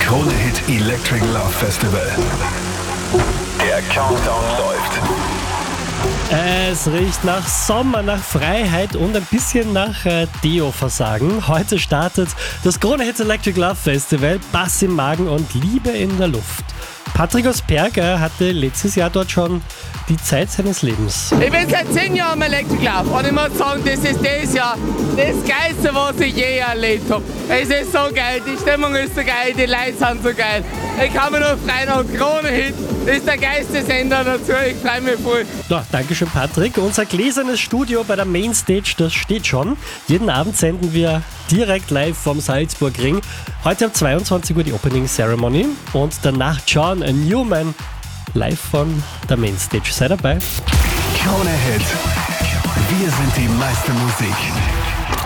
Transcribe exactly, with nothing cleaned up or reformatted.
Krone Hit Electric Love Festival. Der Countdown läuft. Es riecht nach Sommer, nach Freiheit und ein bisschen nach äh, Deo-Versagen. Heute startet das Krone Hit Electric Love Festival. Bass im Magen und Liebe in der Luft. Patrick aus Perger hatte letztes Jahr dort schon die Zeit seines Lebens. Ich bin seit zehn Jahren im Electric Love und ich muss sagen, das ist dieses Jahr das Geilste, was ich je erlebt habe. Es ist so geil, die Stimmung ist so geil, die Leute sind so geil. Ich kann mir nur freuen und Krone Hit ist der geilste Sender dazu, ich freue mich voll. Ja, Dankeschön Patrick. Unser gläsernes Studio bei der Mainstage, das steht schon. Jeden Abend senden wir direkt live vom Salzburgring. Heute um zweiundzwanzig Uhr die Opening Ceremony und danach John Newman live von der Mainstage. Sei dabei. Krone Hit. Wir sind die meiste Musik.